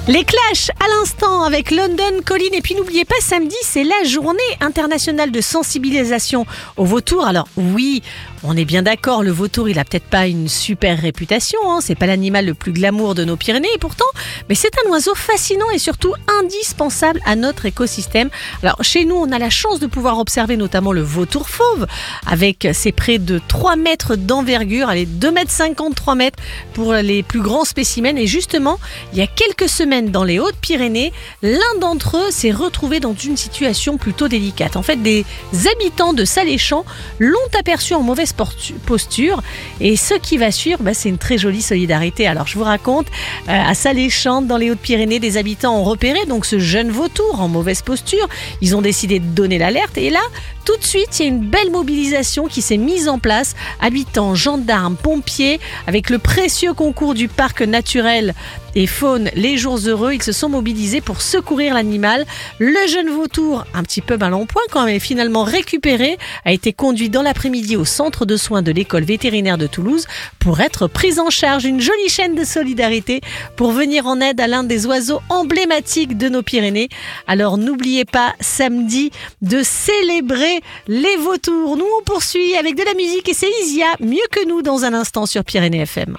Les Clash à l'instant avec London Calling. Et puis n'oubliez pas, samedi, c'est la journée internationale de sensibilisation au vautour. Alors oui, on est bien d'accord, le vautour, il a peut-être pas une super réputation, hein. C'est pas l'animal le plus glamour de nos Pyrénées et pourtant, mais c'est un oiseau fascinant et surtout indispensable à notre écosystème. Alors chez nous, on a la chance de pouvoir observer notamment le vautour fauve avec ses près de 3 mètres d'envergure, allez 2 mètres 50, 3 mètres pour les plus grands spécimens. Et justement, il y a quelques semaines dans les Hautes-Pyrénées, l'un d'entre eux s'est retrouvé dans une situation plutôt délicate. En fait, des habitants de Saléchamps l'ont aperçu en mauvaise posture et ce qui va suivre, c'est une très jolie solidarité. Alors je vous raconte, à Saléchamps, dans les Hautes-Pyrénées, des habitants ont repéré donc ce jeune vautour en mauvaise posture. Ils ont décidé de donner l'alerte et là, tout de suite, il y a une belle mobilisation qui s'est mise en place. Habitants, gendarmes, pompiers, avec le précieux concours du parc naturel et faune Les Jours Heureux, ils se sont mobilisés pour secourir l'animal. Le jeune vautour, un petit peu mal en point quand même, est finalement récupéré, a été conduit dans l'après-midi au centre de soins de l'école vétérinaire de Toulouse pour être pris en charge. Une jolie chaîne de solidarité pour venir en aide à l'un des oiseaux emblématiques de nos Pyrénées. Alors n'oubliez pas samedi de célébrer les vautours. Nous on poursuit avec de la musique et c'est Isia, mieux que nous dans un instant sur Pyrénées FM.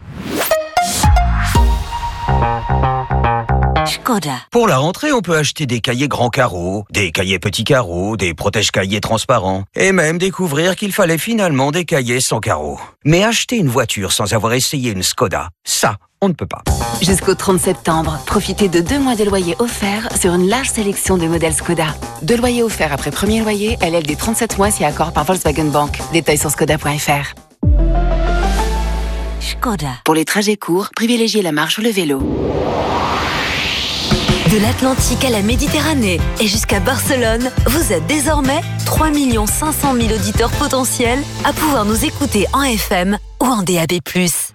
Škoda. Pour la rentrée, on peut acheter des cahiers grands carreaux, des cahiers petits carreaux, des protège-cahiers transparents, et même découvrir qu'il fallait finalement des cahiers sans carreaux. Mais acheter une voiture sans avoir essayé une Škoda, ça, on ne peut pas. Jusqu'au 30 septembre, profitez de 2 mois de loyer offert sur une large sélection de modèles Škoda. 2 loyers offerts après premier loyer, LLD 37 mois si accord par Volkswagen Bank. Détails sur škoda.fr. Škoda. Pour les trajets courts, privilégiez la marche ou le vélo. De l'Atlantique à la Méditerranée et jusqu'à Barcelone, vous êtes désormais 3 500 000 auditeurs potentiels à pouvoir nous écouter en FM ou en DAB+.